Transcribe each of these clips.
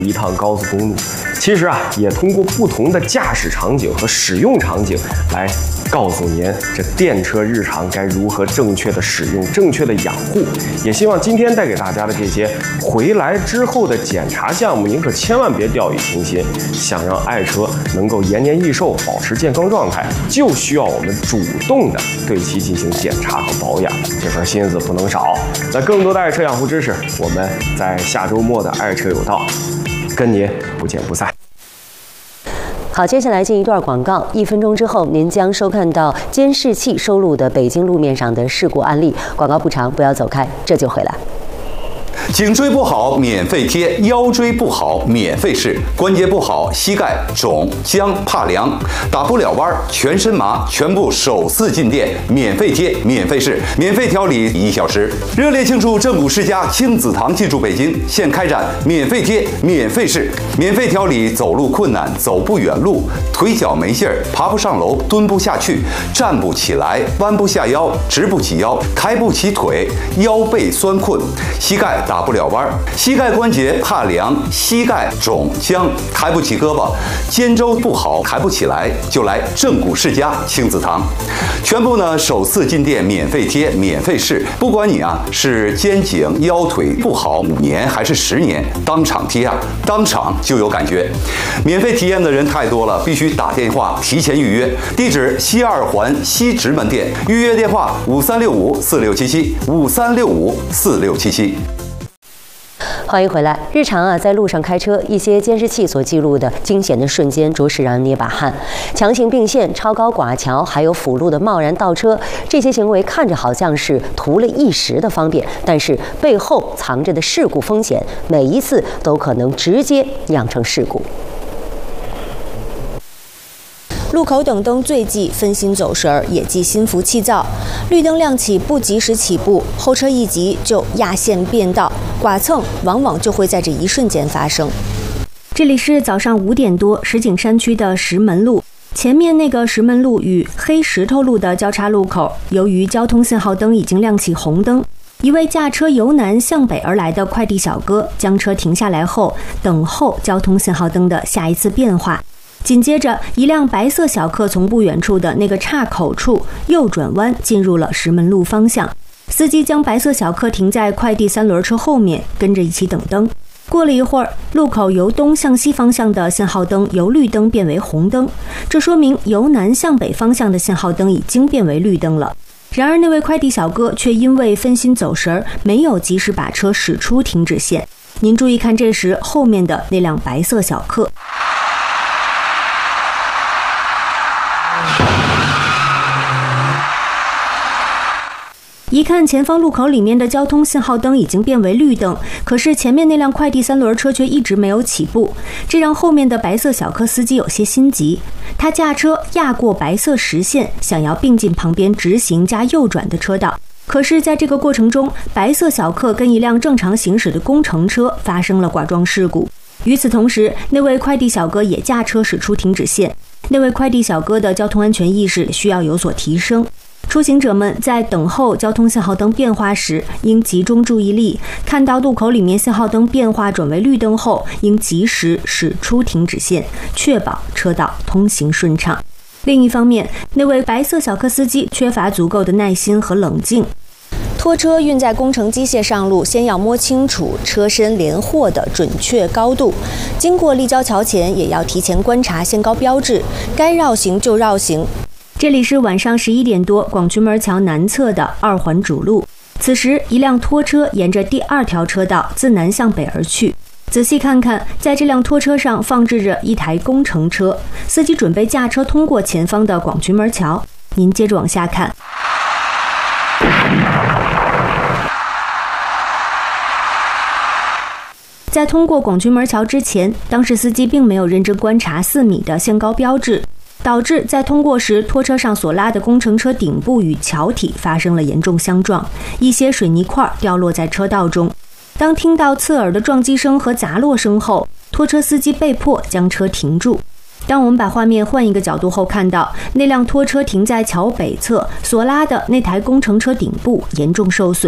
一趟高速公路。其实也通过不同的驾驶场景和使用场景来告诉您这电车日常该如何正确的使用、正确的养护。也希望今天带给大家的这些回来之后的检查项目，您可千万别掉以轻心。想让爱车能够延年益寿、保持健康状态，就需要我们主动的对其进行检查和保养，这份心思不能少。那更多的爱车养护知识，我们在下周末的爱车有道跟您不见不散。 好，接下来进一段广告，1分钟之后您将收看到监视器收录的北京路面上的事故案例。广告不长，不要走开，这就回来。 颈椎不好免费贴，腰椎不好免费试，关节不好膝盖肿僵怕凉，打不了弯全身麻，全部首次进店免费贴免费试，免费调理1小时。热烈庆祝正骨世家亲子堂进驻北京，现开展免费贴免费试，免费调理走路困难、走不远路、腿脚没劲儿、爬不上楼、蹲不下去、站不起来、弯不下腰、直不起腰、抬不起腿、腰背酸困、膝盖打不了弯，膝盖关节怕凉，膝盖肿僵，抬不起胳膊，肩周不好，抬不起来，就来正骨世家亲子堂。全部呢首次进店免费贴免费试，不管你是肩颈腰腿不好5年还是10年，当场贴当场就有感觉。免费体验的人太多了，必须打电话提前预约。地址西2环西直门店，预约电话5365467753654677。 欢迎回来。日常在路上开车，一些监视器所记录的惊险的瞬间，着实让人捏把汗。强行并线、超高剐桥，还有辅路的贸然倒车，这些行为看着好像是图了一时的方便，但是背后藏着的事故风险，每一次都可能直接酿成事故。 路口等灯最忌分心走神，也忌心浮气躁。绿灯亮起不及时起步，后车一急就压线变道，剐蹭往往就会在这一瞬间发生。 这里是早上5点多，石景山区的石门路。前面那个石门路与黑石头路的交叉路口，由于交通信号灯已经亮起红灯，一位驾车由南向北而来的快递小哥将车停下来后，等候交通信号灯的下一次变化。紧接着，一辆白色小客从不远处的那个岔口处右转弯进入了石门路方向。司机将白色小客停在快递3轮车后面，跟着一起等灯。过了一会儿，路口由东向西方向的信号灯由绿灯变为红灯，这说明由南向北方向的信号灯已经变为绿灯了。然而，那位快递小哥却因为分心走神，没有及时把车驶出停止线。您注意看，这时后面的那辆白色小客。一看前方路口里面的交通信号灯已经变为绿灯，可是前面那辆快递3轮车却一直没有起步，这让后面的白色小客司机有些心急。他驾车压过白色实线，想要并进旁边直行加右转的车道。可是在这个过程中，白色小客跟一辆正常行驶的工程车发生了剐撞事故。与此同时，那位快递小哥也驾车驶出停止线。那位快递小哥的交通安全意识需要有所提升。出行者们在等候交通信号灯变化时，应集中注意力，看到路口里面信号灯变化转为绿灯后，应及时驶出停止线，确保车道通行顺畅。另一方面，那位白色小客司机缺乏足够的耐心和冷静。 拖车运载工程机械上路，先要摸清楚车身连货的准确高度。经过立交桥前，也要提前观察限高标志，该绕行就绕行。 这里是晚上11点多，广渠门桥南侧的2环主路。此时，一辆拖车沿着第2条车道自南向北而去。仔细看看，在这辆拖车上放置着一台工程车，司机准备驾车通过前方的广渠门桥。您接着往下看。在通过广渠门桥之前，当时司机并没有认真观察4米的限高标志，导致在通过时，拖车上所拉的工程车顶部与桥体发生了严重相撞，一些水泥块掉落在车道中。当听到刺耳的撞击声和砸落声后，拖车司机被迫将车停住。当我们把画面换一个角度后，看到那辆拖车停在桥北侧，所拉的那台工程车顶部严重受损。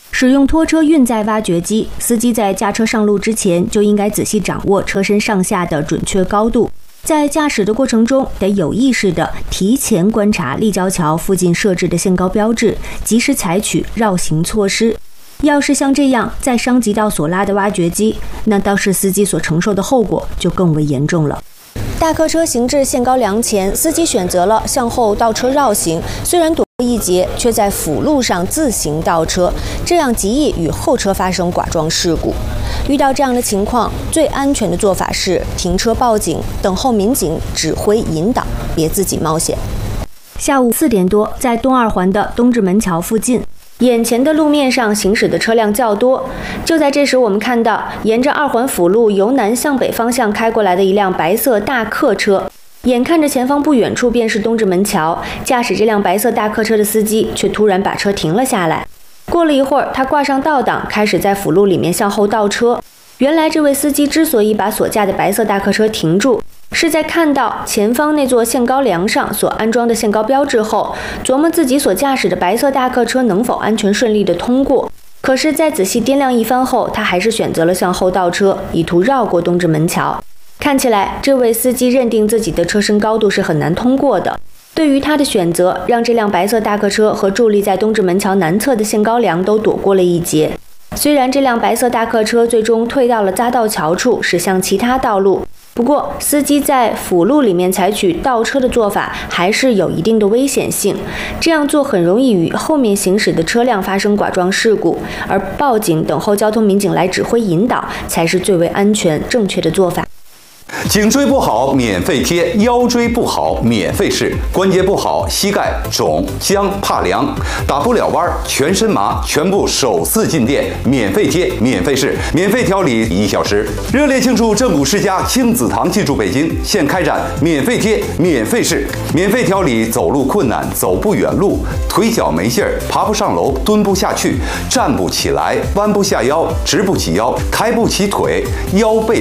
使用拖车运载挖掘机，司机在驾车上路之前就应该仔细掌握车身上下的准确高度，在驾驶的过程中得有意识地提前观察立交桥附近设置的限高标志，及时采取绕行措施。要是像这样再伤及到所拉的挖掘机，那当事司机所承受的后果就更为严重了。 大客车行至限高梁前，司机选择了向后倒车绕行，虽然躲过一劫，却在辅路上自行倒车，这样极易与后车发生剐撞事故。遇到这样的情况，最安全的做法是停车报警，等候民警指挥引导，别自己冒险。 下午4点多，在东二环的东直门桥附近，眼前的路面上行驶的车辆较多。就在这时，我们看到沿着2环辅路由南向北方向开过来的一辆白色大客车，眼看着前方不远处便是东直门桥，驾驶这辆白色大客车的司机却突然把车停了下来。过了一会儿，他挂上倒档，开始在辅路里面向后倒车。原来这位司机之所以把所驾的白色大客车停住，是在看到前方那座限高梁上所安装的限高标志后，琢磨自己所驾驶的白色大客车能否安全顺利地通过。可是在仔细掂量一番后，他还是选择了向后倒车，以图绕过东直门桥。看起来这位司机认定自己的车身高度是很难通过的，对于他的选择，让这辆白色大客车和伫立在东直门桥南侧的限高梁都躲过了一劫。虽然这辆白色大客车最终退到了匝道桥处，驶向其他道路，不过司机在辅路里面采取倒车的做法还是有一定的危险性，这样做很容易与后面行驶的车辆发生剐撞事故，而报警等候交通民警来指挥引导才是最为安全正确的做法。 颈椎不好免费贴，腰椎不好免费试，关节不好膝盖肿僵怕凉，打不了弯全身麻，全部手撕进店，免费贴免费试，免费调理1小时。热烈庆祝正骨世家亲子堂进驻北京，现开展免费贴免费试，免费调理走路困难、走不远路、腿脚没劲儿、爬不上楼、蹲不下去、站不起来、弯不下腰、直不起腰、抬不起腿、腰背